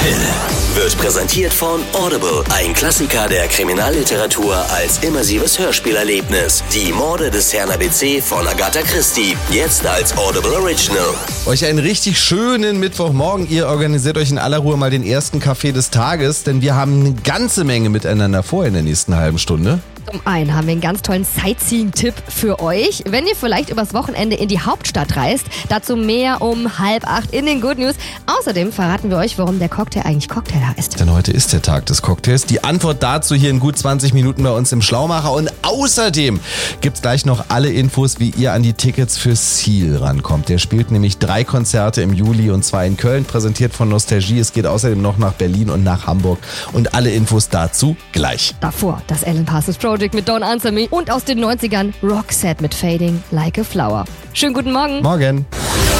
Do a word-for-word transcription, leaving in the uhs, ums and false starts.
Hill wird präsentiert von Audible, ein Klassiker der Kriminalliteratur als immersives Hörspielerlebnis. Die Morde des Herrn A B C von Agatha Christie, jetzt als Audible Original. Euch einen richtig schönen Mittwochmorgen. Ihr organisiert euch in aller Ruhe mal den ersten Kaffee des Tages, denn wir haben eine ganze Menge miteinander vor in der nächsten halben Stunde. Zum einen haben wir einen ganz tollen Sightseeing-Tipp für euch, wenn ihr vielleicht übers Wochenende in die Hauptstadt reist. Dazu mehr um halb acht in den Good News. Außerdem verraten wir euch, warum der Cocktail eigentlich Cocktail heißt. Denn heute ist der Tag des Cocktails. Die Antwort dazu hier in gut zwanzig Minuten bei uns im Schlaumacher. Und außerdem gibt's gleich noch alle Infos, wie ihr an die Tickets für Seal rankommt. Der spielt nämlich drei Konzerte im Juli und zwar in Köln, präsentiert von Nostalgie. Es geht außerdem noch nach Berlin und nach Hamburg. Und alle Infos dazu gleich. Davor das Alan Parsons Project mit Don't Answer Me und aus den neunzigern Roxette mit Fading Like a Flower. Schönen guten Morgen. Morgen.